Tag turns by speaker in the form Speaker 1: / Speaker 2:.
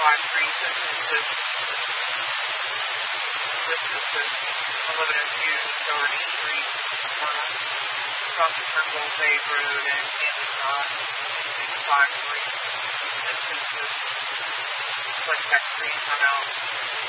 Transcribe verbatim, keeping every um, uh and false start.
Speaker 1: five three. This is this, this is this eleven oh two Doherty Street, uh, across the Turnbull Bay Road and Kansas Rock, six five three. This is this West Tech Street, come out.